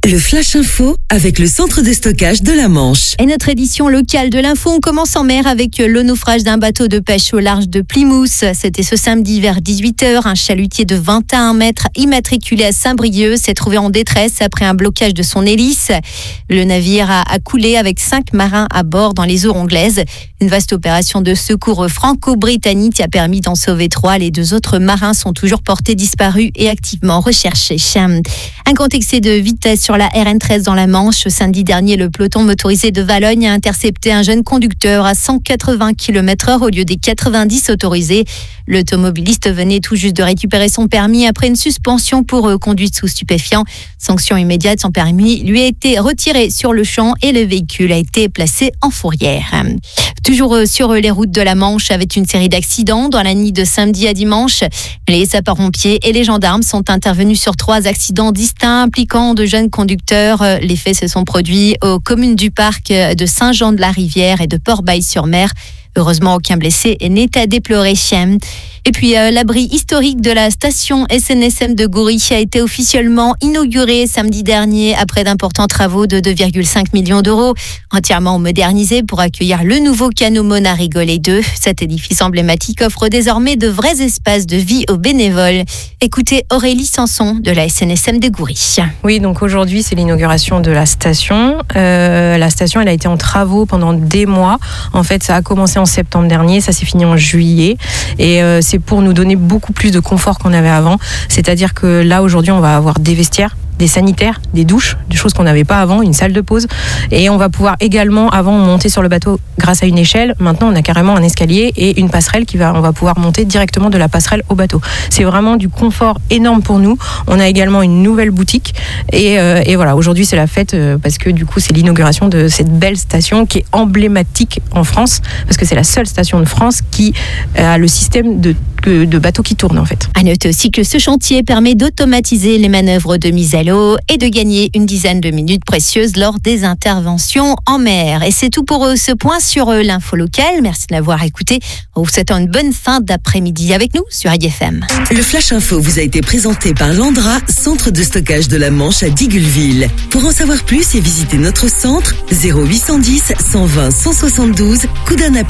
Le Flash Info avec le centre de stockage de la Manche. Et notre édition locale de l'info, on commence en mer avec le naufrage d'un bateau de pêche au large de Plymouth. C'était ce samedi vers 18h. Un chalutier de 21 mètres immatriculé à Saint-Brieuc s'est trouvé en détresse après un blocage de son hélice. Le navire a coulé avec 5 marins à bord dans les eaux anglaises. Une vaste opération de secours franco-britannique a permis d'en sauver 3. Les 2 autres marins sont toujours portés disparus et activement recherchés. Un grand excès de vitesse sur la RN13 dans la Manche. Samedi dernier, le peloton motorisé de Valogne a intercepté un jeune conducteur à 180 km/h au lieu des 90 autorisés. L'automobiliste venait tout juste de récupérer son permis après une suspension pour conduite sous stupéfiants. Sanction immédiate, son permis lui a été retiré sur le champ et le véhicule a été placé en fourrière. Toujours sur les routes de la Manche, avec une série d'accidents dans la nuit de samedi à dimanche. Les sapeurs-pompiers et les gendarmes sont intervenus sur 3 accidents distincts impliquant de jeunes conducteurs. Les faits se sont produits aux communes du parc de Saint-Jean-de-la-Rivière et de Port-Bail-sur-Mer. Heureusement, aucun blessé n'est à déplorer. Et puis, l'abri historique de la station SNSM de Goury a été officiellement inauguré samedi dernier après d'importants travaux de 2,5 millions d'euros, entièrement modernisé pour accueillir le nouveau canot Mona Rigollet 2. Cet édifice emblématique offre désormais de vrais espaces de vie aux bénévoles. Écoutez Aurélie Sanson de la SNSM de Goury. Oui, donc aujourd'hui, c'est l'inauguration de la station. La station, elle a été en travaux pendant des mois. En fait, ça a commencé en septembre dernier, ça s'est fini en juillet. Et c'est pour nous donner beaucoup plus de confort qu'on avait avant. C'est-à-dire que là, aujourd'hui, on va avoir des vestiaires, des sanitaires, des douches, des choses qu'on n'avait pas avant, une salle de pause. Et on va pouvoir également, avant, monter sur le bateau grâce à une échelle. Maintenant, on a carrément un escalier et une passerelle on va pouvoir monter directement de la passerelle au bateau. C'est vraiment du confort énorme pour nous. On a également une nouvelle boutique. Et voilà, aujourd'hui, c'est la fête parce que du coup, c'est l'inauguration de cette belle station qui est emblématique en France parce que c'est la seule station de France qui a le système de bateaux qui tournent en fait. À noter aussi que ce chantier permet d'automatiser les manœuvres de mise à l'eau et de gagner une dizaine de minutes précieuses lors des interventions en mer. Et c'est tout pour ce point sur l'info locale. Merci de l'avoir écouté. On vous souhaite une bonne fin d'après-midi avec nous sur IFM. Le Flash Info vous a été présenté par Landra, centre de stockage de la Manche à Digulleville. Pour en savoir plus et visiter notre centre, 0810 120 172, coup d'un appel.